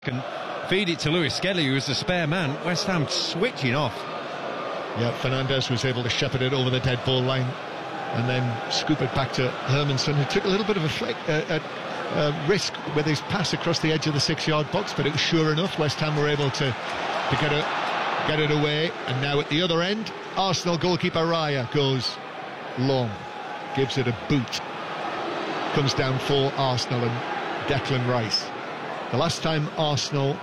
Can feed it to Lewis Skelly, who was the spare man. West Ham switching off. Yeah, Fernandez was able to shepherd it over the dead ball line and then scoop it back to Hermansen, who took a little bit of a risk with his pass across the edge of the 6-yard box, but it was sure enough. West Ham were able to get it away. And now at the other end, Arsenal goalkeeper Raya goes long, gives it a boot, comes down for Arsenal and Declan Rice. The last time Arsenal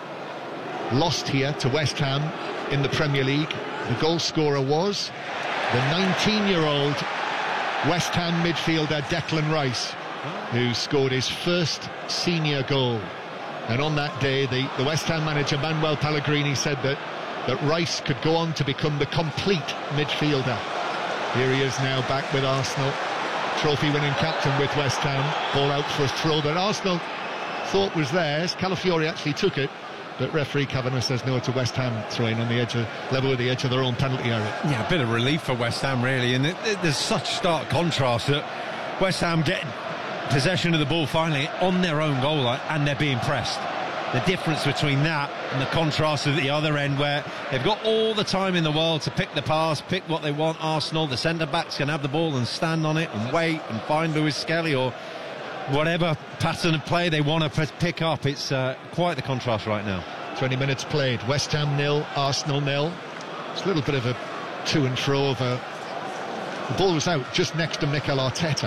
lost here to West Ham in the Premier League, the goal scorer was the 19-year-old West Ham midfielder Declan Rice, who scored his first senior goal. And on that day, the West Ham manager Manuel Pellegrini said that Rice could go on to become the complete midfielder. Here he is now back with Arsenal, trophy-winning captain with West Ham. Ball out for a throw that Arsenal thought was theirs. Calafiori actually took it, but referee Kavanagh says no, it's a West Ham throw-in on the edge of, level with the edge of their own penalty area. Yeah, a bit of relief for West Ham, really, and there's such stark contrast that West Ham get possession of the ball finally on their own goal line and they're being pressed. The difference between that and the contrast at the other end, where they've got all the time in the world to pick the pass, pick what they want. Arsenal, the centre-backs can have the ball and stand on it and wait and find Lewis Skelly or whatever pattern of play they want to pick up. It's quite the contrast right now. 20 minutes played. West Ham 0, Arsenal 0. It's a little bit of a to and fro of the ball was out just next to Mikel Arteta,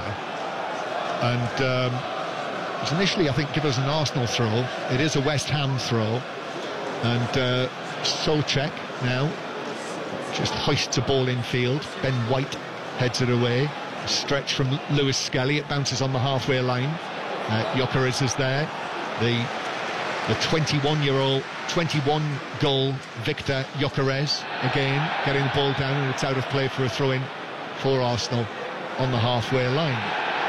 and it was initially, I think, given as an Arsenal throw. It is a West Ham throw, and Souček now just hoists a ball in field. Ben White heads it away. A stretch from Lewis Skelly. It bounces on the halfway line. Gyökeres is there. The 21-year-old, 21-goal Victor Gyökeres again getting the ball down, and it's out of play for a throw-in for Arsenal on the halfway line.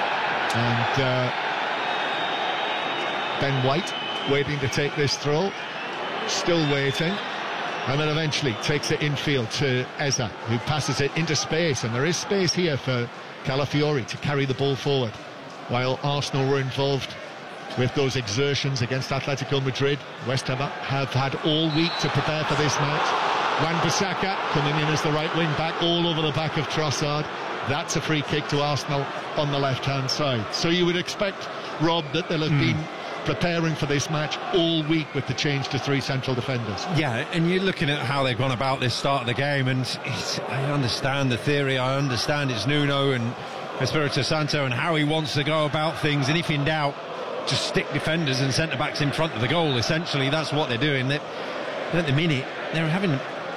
And Ben White waiting to take this throw, still waiting, and then eventually takes it infield to Eza, who passes it into space, and there is space here for Calafiori to carry the ball forward. While Arsenal were involved with those exertions against Atletico Madrid, West Ham have had all week to prepare for this match. Wan-Bissaka coming in as the right wing back, all over the back of Trossard. That's a free kick to Arsenal on the left-hand side. So you would expect, Rob, that they'll have been preparing for this match all week with the change to 3 central defenders. Yeah, and you're looking at how they've gone about this start of the game, and I understand the theory, I understand it's Nuno and Espirito Santo and how he wants to go about things, and if in doubt, just stick defenders and centre-backs in front of the goal. Essentially, that's what they're doing. At the minute, they're having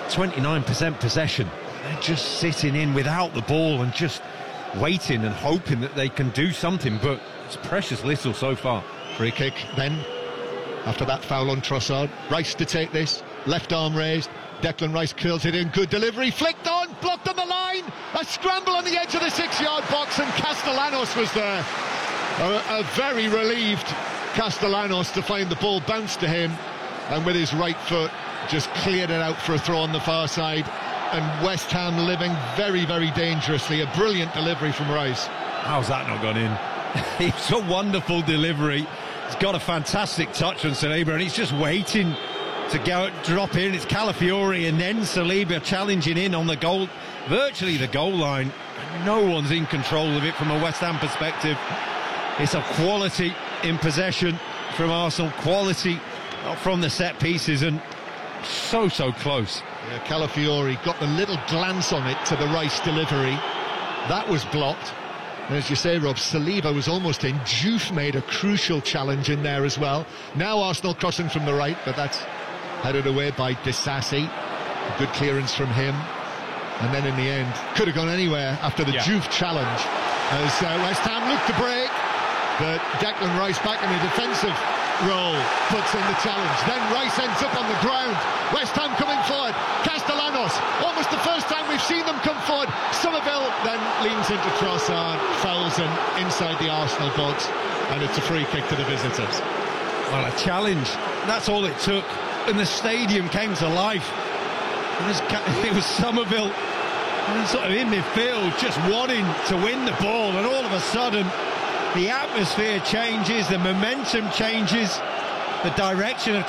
29% possession. They're just sitting in without the ball and just waiting and hoping that they can do something, but it's precious little so far. Free kick then, after that foul on Trossard. Rice to take this, left arm raised. Declan Rice curls it in, good delivery, flicked on, blocked on the line. A scramble on the edge of the 6-yard box, and Castellanos was there. A very relieved Castellanos to find the ball bounce to him, and with his right foot just cleared it out for a throw on the far side. And West Ham living very, very dangerously. A brilliant delivery from Rice. How's that not gone in? It's a wonderful delivery. He's got a fantastic touch on Saliba, and he's just waiting to drop in. It's Calafiori and then Saliba challenging in on the goal, virtually the goal line. No one's in control of it from a West Ham perspective. It's a quality in possession from Arsenal, quality from the set pieces, and so close. Yeah, Calafiori got the little glance on it to the Rice delivery. That was blocked. And as you say, Rob, Saliba was almost in. Diouf made a crucial challenge in there as well. Now Arsenal crossing from the right, but that's headed away by Disasi. A good clearance from him. And then in the end, could have gone anywhere after the Diouf challenge. As West Ham looked to break, but Declan Rice back in a defensive role puts in the challenge. Then Rice ends up on the ground. West Ham coming forward. Castellanos, almost the first time we've seen them come forward. Somerville then leans into Trossard, fouls him inside the Arsenal box, and it's a free kick to the visitors. Well, a challenge, that's all it took, and the stadium came to life. It was Somerville sort of in midfield, just wanting to win the ball, and all of a sudden the atmosphere changes, the momentum changes, the direction of